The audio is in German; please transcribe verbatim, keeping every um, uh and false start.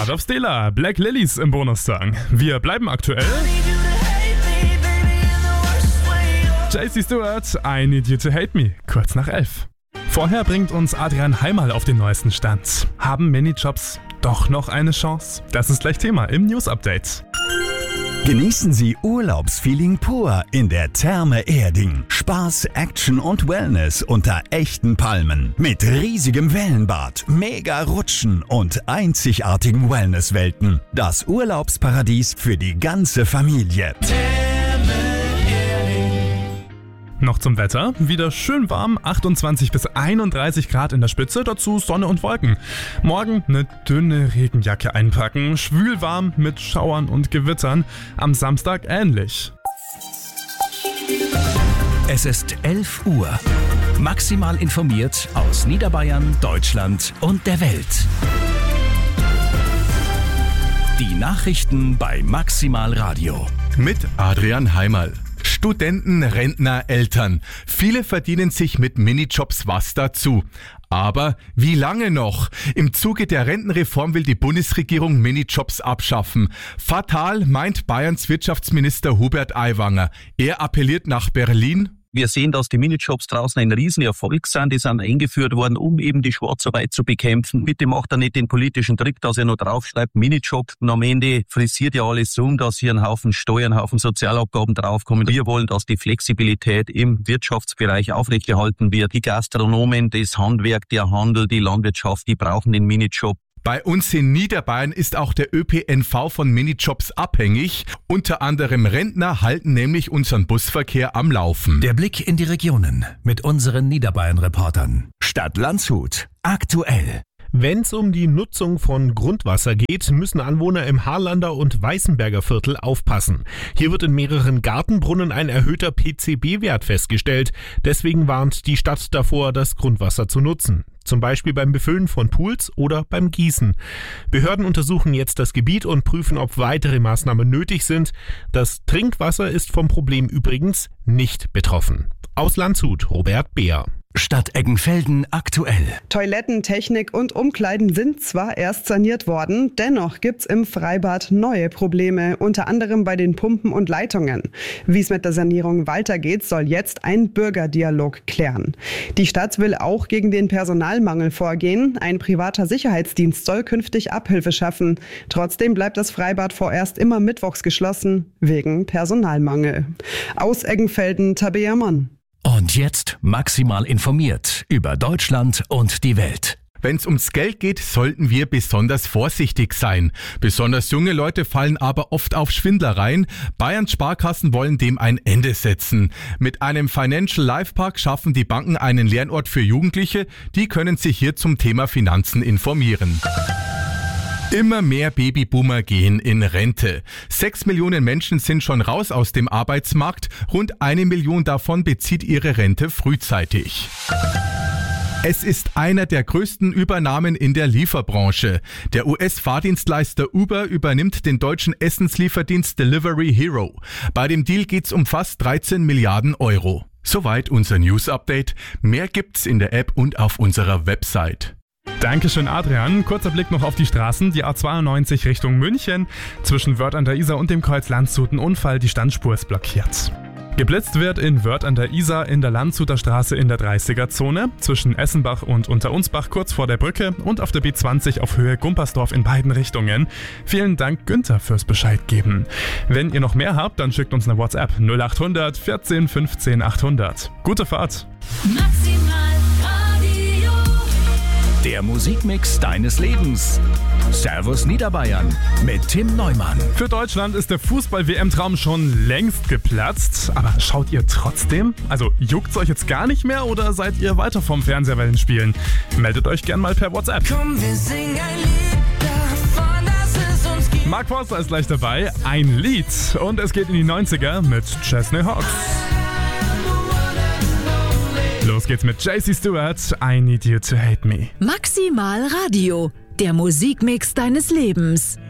Heart of Stella, Black Lilies im Bonussong. Wir bleiben aktuell. J C Stewart, I Need You to Hate Me, kurz nach elf. Vorher bringt uns Adrian Heimal auf den neuesten Stand. Haben Minijobs doch noch eine Chance? Das ist gleich Thema im News-Update. Genießen Sie Urlaubsfeeling pur in der Therme Erding. Spaß, Action und Wellness unter echten Palmen. Mit riesigem Wellenbad, mega Rutschen und einzigartigen Wellnesswelten. Das Urlaubsparadies für die ganze Familie. Noch zum Wetter. Wieder schön warm, achtundzwanzig bis einunddreißig Grad in der Spitze, dazu Sonne und Wolken. Morgen eine dünne Regenjacke einpacken, schwül warm mit Schauern und Gewittern. Am Samstag ähnlich. Es ist elf Uhr. Maximal informiert aus Niederbayern, Deutschland und der Welt. Die Nachrichten bei Maximal Radio. Mit Adrian Heimal. Studenten, Rentner, Eltern. Viele verdienen sich mit Minijobs was dazu. Aber wie lange noch? Im Zuge der Rentenreform will die Bundesregierung Minijobs abschaffen. Fatal, meint Bayerns Wirtschaftsminister Hubert Aiwanger. Er appelliert nach Berlin. Wir sehen, dass die Minijobs draußen ein Riesenerfolg sind. Die sind eingeführt worden, um eben die Schwarzarbeit zu bekämpfen. Bitte macht da nicht den politischen Trick, dass er nur draufschreibt, Minijob. Und am Ende frisiert ja alles um, dass hier ein Haufen Steuern, ein Haufen Sozialabgaben draufkommen. Wir wollen, dass die Flexibilität im Wirtschaftsbereich aufrechterhalten wird. Die Gastronomen, das Handwerk, der Handel, die Landwirtschaft, die brauchen den Minijob. Bei uns in Niederbayern ist auch der Ö P N V von Minijobs abhängig. Unter anderem Rentner halten nämlich unseren Busverkehr am Laufen. Der Blick in die Regionen mit unseren Niederbayern-Reportern. Stadt Landshut. Aktuell. Wenn es um die Nutzung von Grundwasser geht, müssen Anwohner im Harlander und Weißenberger Viertel aufpassen. Hier wird in mehreren Gartenbrunnen ein erhöhter P C B-Wert festgestellt. Deswegen warnt die Stadt davor, das Grundwasser zu nutzen. Zum Beispiel beim Befüllen von Pools oder beim Gießen. Behörden untersuchen jetzt das Gebiet und prüfen, ob weitere Maßnahmen nötig sind. Das Trinkwasser ist vom Problem übrigens nicht betroffen. Aus Landshut, Robert Beer. Stadt Eggenfelden aktuell. Toiletten, Technik und Umkleiden sind zwar erst saniert worden, dennoch gibt's im Freibad neue Probleme, unter anderem bei den Pumpen und Leitungen. Wie es mit der Sanierung weitergeht, soll jetzt ein Bürgerdialog klären. Die Stadt will auch gegen den Personalmangel vorgehen. Ein privater Sicherheitsdienst soll künftig Abhilfe schaffen. Trotzdem bleibt das Freibad vorerst immer mittwochs geschlossen, wegen Personalmangel. Aus Eggenfelden, Tabea Mann. Und jetzt maximal informiert über Deutschland und die Welt. Wenn es ums Geld geht, sollten wir besonders vorsichtig sein. Besonders junge Leute fallen aber oft auf Schwindler rein. Bayerns Sparkassen wollen dem ein Ende setzen. Mit einem Financial Life Park schaffen die Banken einen Lernort für Jugendliche. Die können sich hier zum Thema Finanzen informieren. Immer mehr Babyboomer gehen in Rente. Sechs Millionen Menschen sind schon raus aus dem Arbeitsmarkt. Rund eine Million davon bezieht ihre Rente frühzeitig. Es ist einer der größten Übernahmen in der Lieferbranche. Der U S-Fahrdienstleister Uber übernimmt den deutschen Essenslieferdienst Delivery Hero. Bei dem Deal geht's um fast dreizehn Milliarden Euro. Soweit unser News-Update. Mehr gibt's in der App und auf unserer Website. Dankeschön, Adrian. Kurzer Blick noch auf die Straßen. Die A zweiundneunzig Richtung München. Zwischen Wörth an der Isar und dem Kreuz Landshut ein Unfall. Die Standspur ist blockiert. Geblitzt wird in Wörth an der Isar in der Landshuter Straße in der dreißiger-Zone. Zwischen Essenbach und Unterunsbach kurz vor der Brücke und auf der B zwanzig auf Höhe Gumpersdorf in beiden Richtungen. Vielen Dank, Günther, fürs Bescheid geben. Wenn ihr noch mehr habt, dann schickt uns eine WhatsApp null acht hundert vierzehn fünfzehn achthundert. Gute Fahrt. Maximal Radio. Der Musikmix deines Lebens. Servus Niederbayern mit Tim Neumann. Für Deutschland ist der Fußball-W M-Traum schon längst geplatzt. Aber schaut ihr trotzdem? Also juckt's euch jetzt gar nicht mehr oder seid ihr weiter vom Fernseher bei den Spielen? Meldet euch gern mal per WhatsApp. Komm, wir singen ein Lied davon, dass es uns gibt. Mark Forster ist gleich dabei. Ein Lied. Und es geht in die neunziger mit Chesney Hawkes. Los geht's mit J C Stewart. I Need You to Hate Me. Maximal Radio. Der Musikmix deines Lebens.